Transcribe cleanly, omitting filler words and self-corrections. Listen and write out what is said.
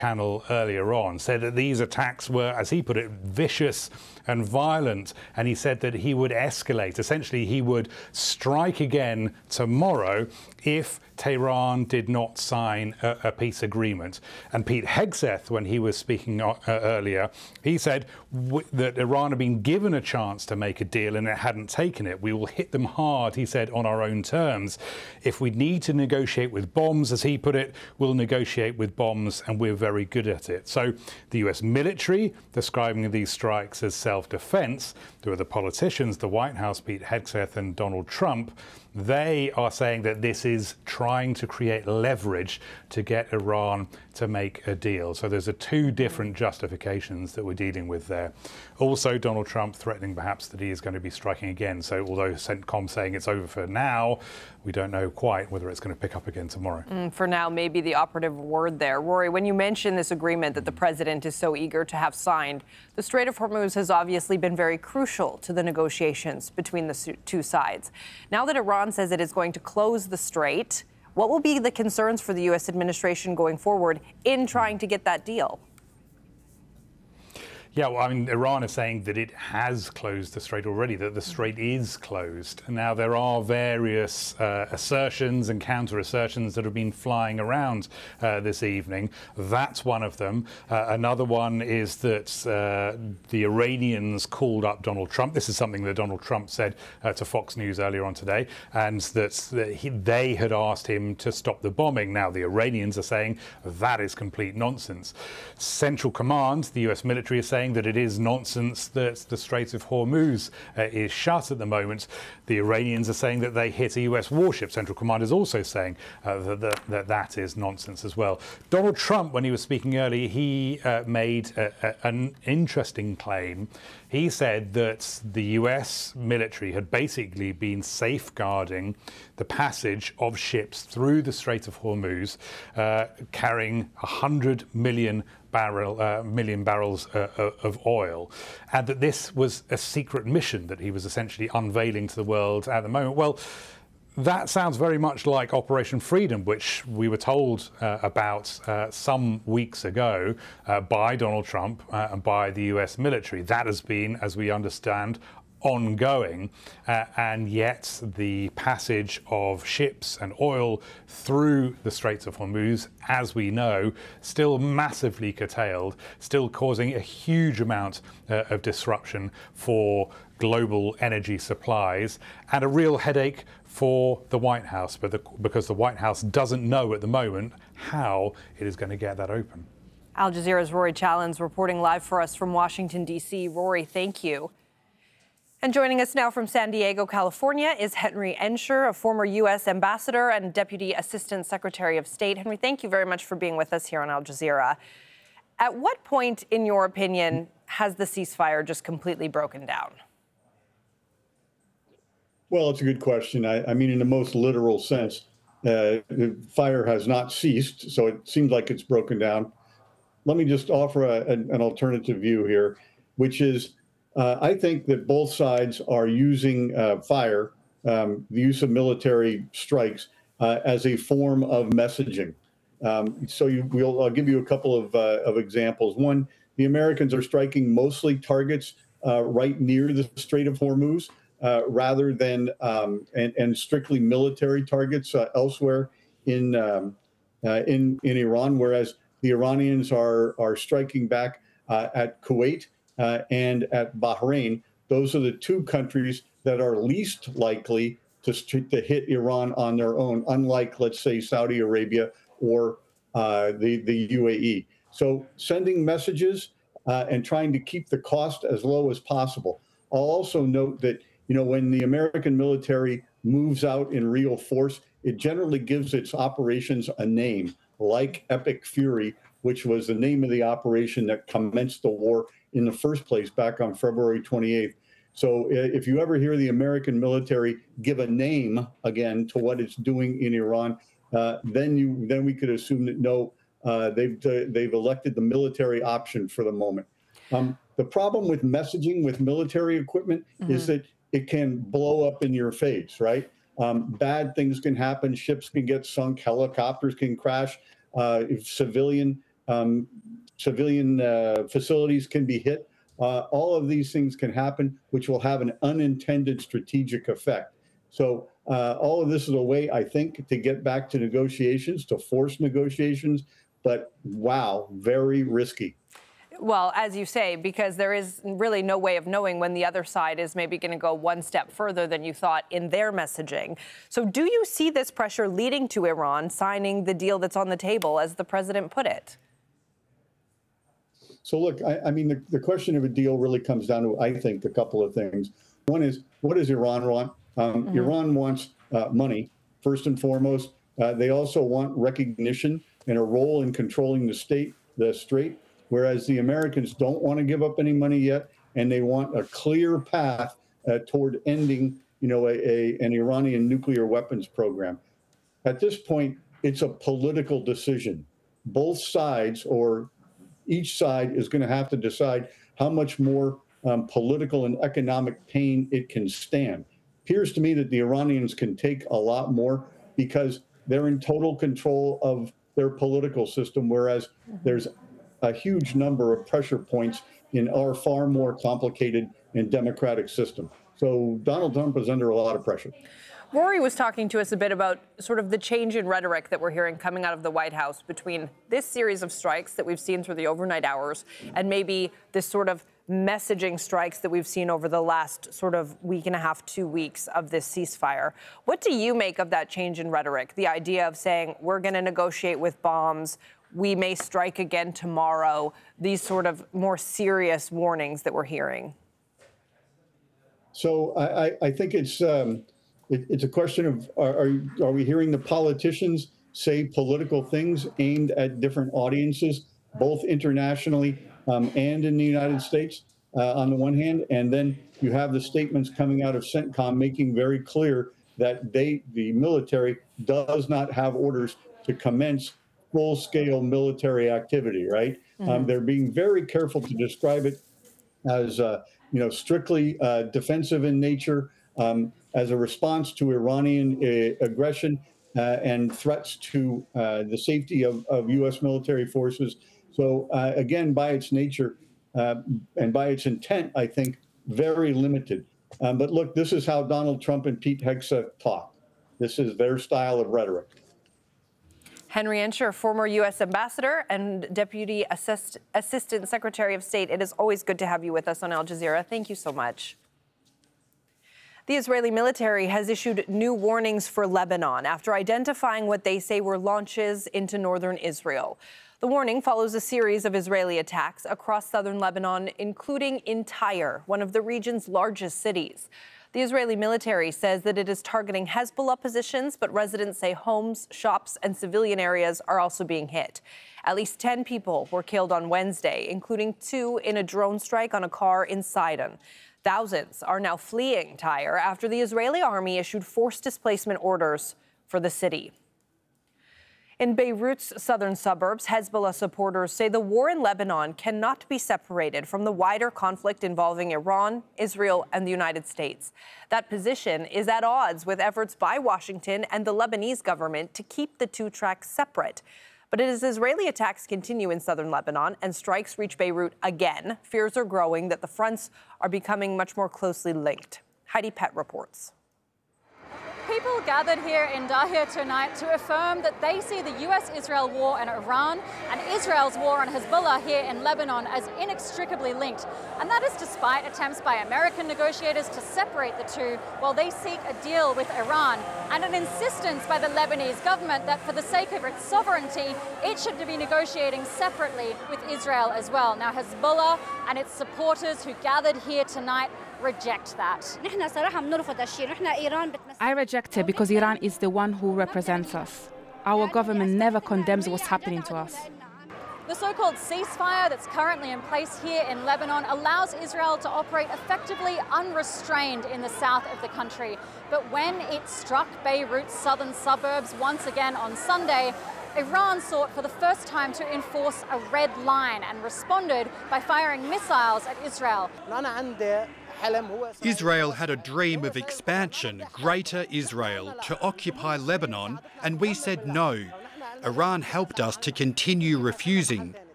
channel earlier on, said that these attacks were, as he put it, vicious and violent, and he said that he would escalate. Essentially, he would strike again tomorrow if Tehran did not sign a peace agreement. And Pete Hegseth, when he was speaking earlier, he said that Iran had been given a chance to make a deal and it hadn't taken it. We will hit them hard, he said, on our own terms. If we need to negotiate with bombs, as he put it, we'll negotiate with bombs, and we're very good at it. So the US military describing these strikes as self-defense. There are the politicians, the White House, Pete Hegseth and Donald Trump. They are saying that this is trying to create leverage to get Iran to make a deal. So there's two different justifications that we're dealing with there. Also, Donald Trump threatening perhaps that he is going to be striking again. So although CENTCOM saying it's over for now, we don't know quite whether it's going to pick up again tomorrow. For now, maybe the operative word there. Rory, when you mention this agreement that the president is so eager to have signed, the Strait of Hormuz has obviously been very crucial to the negotiations between the two sides. Now that Iran says it is going to close the strait, what will be the concerns for the U.S. administration going forward in trying to get that deal? Yeah, well, I mean, Iran is saying that it has closed the strait already, that the strait is closed. Now, there are various assertions and counter-assertions that have been flying around this evening. That's one of them. Another one is that the Iranians called up Donald Trump. This is something that Donald Trump said to Fox News earlier on today, and that they had asked him to stop the bombing. Now, the Iranians are saying that is complete nonsense. Central Command, the US military, is saying that it is nonsense that the Strait of Hormuz is shut at the moment. The Iranians are saying that they hit a US warship. Central Command is also saying that is nonsense as well. Donald Trump, when he was speaking earlier, he made an interesting claim. He said that the US military had basically been safeguarding the passage of ships through the Strait of Hormuz, carrying 100 million barrels of oil, and that this was a secret mission that he was essentially unveiling to the world at the moment. Well, that sounds very much like Operation Freedom, which we were told about some weeks ago by Donald Trump and by the US military. That has been, as we understand, ongoing, and yet the passage of ships and oil through the Straits of Hormuz, as we know, still massively curtailed, still causing a huge amount of disruption for global energy supplies, and a real headache for the White House, because the White House doesn't know at the moment how it is going to get that open. Al Jazeera's Rory Challens reporting live for us from Washington, D.C. Rory, thank you. And joining us now from San Diego, California, is Henry Ensher, a former U.S. ambassador and Deputy Assistant Secretary of State. Henry, thank you very much for being with us here on Al Jazeera. At what point, in your opinion, has the ceasefire just completely broken down? Well, it's a good question. I mean, in the most literal sense, the fire has not ceased, so it seems like it's broken down. Let me just offer an alternative view here, which is I think that both sides are using fire, the use of military strikes, as a form of messaging. I'll give you a couple of examples. One, the Americans are striking mostly targets right near the Strait of Hormuz, rather than and strictly military targets elsewhere in Iran, whereas the Iranians are striking back at Kuwait and at Bahrain. Those are the two countries that are least likely to hit Iran on their own, unlike, let's say, Saudi Arabia or the UAE. So sending messages and trying to keep the cost as low as possible. I'll also note that, when the American military moves out in real force, it generally gives its operations a name, like Epic Fury, which was the name of the operation that commenced the war in the first place back on February 28th. So if you ever hear the American military give a name again to what it's doing in Iran, then we could assume that no, they've elected the military option for the moment. The problem with messaging with military equipment is that it can blow up in your face, right? Bad things can happen. Ships can get sunk. Helicopters can crash. Civilian civilian facilities can be hit. All of these things can happen, which will have an unintended strategic effect. So all of this is a way, I think, to get back to negotiations, to force negotiations. But wow, very risky. Well, as you say, because there is really no way of knowing when the other side is maybe going to go one step further than you thought in their messaging. So do you see this pressure leading to Iran signing the deal that's on the table, as the president put it? So look, I mean, the question of a deal really comes down to, I think, a couple of things. One is, what does Iran want? Iran wants money, first and foremost. They also want recognition and a role in controlling the strait, whereas the Americans don't want to give up any money yet, and they want a clear path toward ending, an Iranian nuclear weapons program. At this point, it's a political decision. Both sides, or each side, is going to have to decide how much more political and economic pain it can stand. Appears to me that the Iranians can take a lot more because they're in total control of their political system, whereas there's a huge number of pressure points in our far more complicated and democratic system. So Donald Trump is under a lot of pressure. Rory was talking to us a bit about sort of the change in rhetoric that we're hearing coming out of the White House between this series of strikes that we've seen through the overnight hours and maybe this sort of messaging strikes that we've seen over the last sort of week and a half, 2 weeks of this ceasefire. What do you make of that change in rhetoric? The idea of saying we're going to negotiate with bombs, we may strike again tomorrow, these sort of more serious warnings that we're hearing? So I think it's a question of, are we hearing the politicians say political things aimed at different audiences, both internationally and in the United States on the one hand, and then you have the statements coming out of CENTCOM making very clear that the military does not have orders to commence full-scale military activity, right? They're being very careful to describe it as, strictly defensive in nature, as a response to Iranian aggression and threats to the safety of U.S. military forces. So again, by its nature and by its intent, I think very limited. But look, this is how Donald Trump and Pete Hegseth talk. This is their style of rhetoric. Henry Ensher, former U.S. ambassador and Deputy Assistant Secretary of State. It is always good to have you with us on Al Jazeera. Thank you so much. The Israeli military has issued new warnings for Lebanon after identifying what they say were launches into northern Israel. The warning follows a series of Israeli attacks across southern Lebanon, including in Tyre, one of the region's largest cities. The Israeli military says that it is targeting Hezbollah positions, but residents say homes, shops, and civilian areas are also being hit. At least 10 people were killed on Wednesday, including 2 in a drone strike on a car in Sidon. Thousands are now fleeing Tyre after the Israeli army issued forced displacement orders for the city. In Beirut's southern suburbs, Hezbollah supporters say the war in Lebanon cannot be separated from the wider conflict involving Iran, Israel, and the United States. That position is at odds with efforts by Washington and the Lebanese government to keep the two tracks separate. But as Israeli attacks continue in southern Lebanon and strikes reach Beirut again, fears are growing that the fronts are becoming much more closely linked. Heidi Pett reports. People gathered here in Dahir tonight to affirm that they see the US-Israel war in Iran and Israel's war on Hezbollah here in Lebanon as inextricably linked. And that is despite attempts by American negotiators to separate the two while they seek a deal with Iran, and an insistence by the Lebanese government that for the sake of its sovereignty, it should be negotiating separately with Israel as well. Now, Hezbollah and its supporters who gathered here tonight reject that. I reject it because Iran is the one who represents us. Our government never condemns what's happening to us. The so-called ceasefire that's currently in place here in Lebanon allows Israel to operate effectively unrestrained in the south of the country. But when it struck Beirut's southern suburbs once again on Sunday, Iran sought for the first time to enforce a red line and responded by firing missiles at Israel. Israel had a dream of expansion, Greater Israel, to occupy Lebanon, and we said no. Iran helped us to continue refusing.